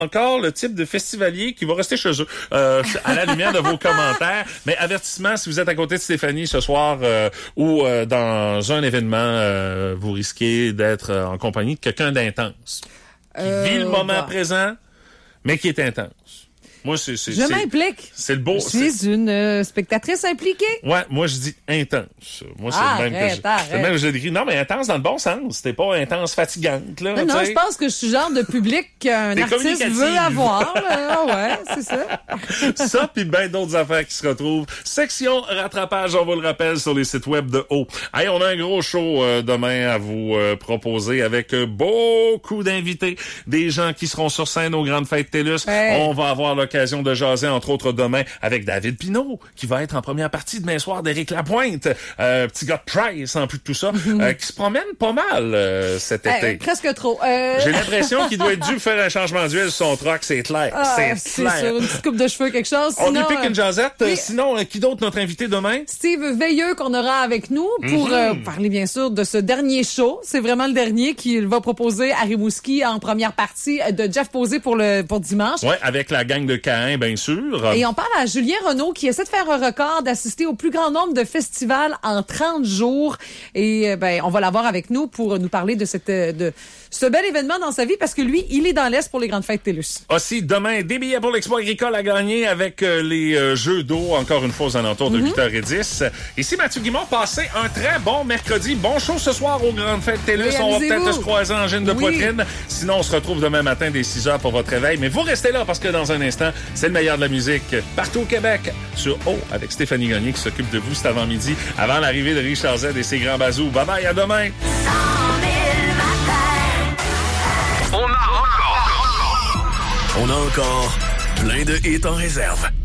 encore le type de festivalier qui va rester chez eux, à la lumière de vos commentaires. Mais avertissement, si vous êtes à côté de Stéphanie ce soir ou dans un événement, vous risquez d'être en compagnie de quelqu'un d'intense. Qui vit le moment présent, mais qui est intense. Moi, Je m'implique. C'est le beau. Je suis une spectatrice impliquée. Ouais, moi, je dis intense. Moi, c'est le même que c'est le même que je décris. Non, mais intense dans le bon sens. T'es pas intense fatigante, là. Non, je pense que je suis le genre de public qu'un artiste veut avoir. Ouais, c'est ça. Ça, puis ben d'autres affaires qui se retrouvent. Section rattrapage, on vous le rappelle, sur les sites web de haut. Hey, on a un gros show demain à vous proposer avec beaucoup d'invités. Des gens qui seront sur scène aux Grandes Fêtes TELUS. Hey. On va avoir l'occasion de jaser, entre autres, demain avec David Pinault, qui va être en première partie demain soir d'Éric Lapointe. Petit gars de Price, en plus de tout ça, qui se promène pas mal cet été. Presque trop. J'ai l'impression qu'il doit être dû faire un changement d'huile sur son truck, c'est clair. C'est sûr, une petite coupe de cheveux, quelque chose. On lui pique une jasette. Oui. Sinon, qui d'autre notre invité demain? Steve Veilleux qu'on aura avec nous pour parler, bien sûr, de ce dernier show. C'est vraiment le dernier qu'il va proposer à Rimouski en première partie de Jeff Posé pour dimanche. Ouais, avec la gang de Caïn, bien sûr. Et on parle à Julien Renaud qui essaie de faire un record d'assister au plus grand nombre de festivals en 30 jours. Et on va l'avoir avec nous pour nous parler de ce bel événement dans sa vie parce que lui, il est dans l'Est pour les Grandes Fêtes TELUS. Aussi, demain, des billets pour l'Expo agricole à gagner avec les jeux d'eau, encore une fois, aux alentours de 8h10. Ici, Mathieu Guimond, passez un très bon mercredi. Bon show ce soir aux Grandes Fêtes TELUS. Oui, on va peut-être se croiser en gêne de poitrine. Sinon, on se retrouve demain matin dès 6h pour votre réveil. Mais vous restez là parce que dans un instant, c'est le meilleur de la musique partout au Québec sur O avec Stéphanie Gagné qui s'occupe de vous cet avant-midi avant l'arrivée de Richard Z et ses grands bazous. Bye bye, à demain! On a encore plein de hits en réserve.